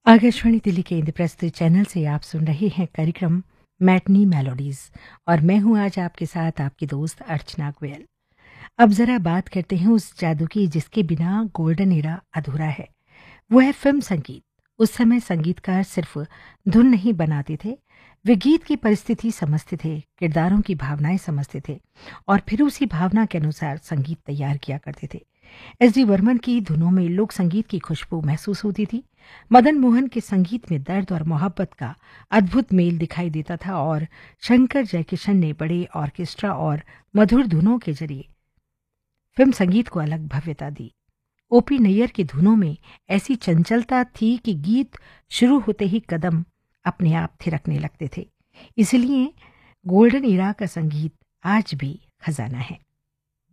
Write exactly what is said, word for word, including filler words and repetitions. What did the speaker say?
आकाशवाणी दिल्ली के इंद्रप्रस्थ चैनल से आप सुन रहे हैं कार्यक्रम मैटनी मेलोडीज और मैं हूं आज आपके साथ आपकी दोस्त अर्चना गोयल। अब जरा बात करते हैं उस जादू की जिसके बिना गोल्डन एरा अधूरा है। वो है फिल्म संगीत। उस समय संगीतकार सिर्फ धुन नहीं बनाते थे, वे गीत की परिस्थिति समझते थे, किरदारों की भावनाएं समझते थे और फिर उसी भावना के अनुसार संगीत तैयार किया करते थे। एस डी वर्मन की धुनों में लोक संगीत की खुशबू महसूस होती थी। मदन मोहन के संगीत में दर्द और मोहब्बत का अद्भुत मेल दिखाई देता था और शंकर जयकिशन ने बड़े ऑर्केस्ट्रा और मधुर धुनों के जरिए फिल्म संगीत को अलग भव्यता दी। ओपी नैयर की धुनों में ऐसी चंचलता थी कि गीत शुरू होते ही कदम अपने आप थिरकने लगते थे। इसलिए गोल्डन इरा का संगीत आज भी खजाना है।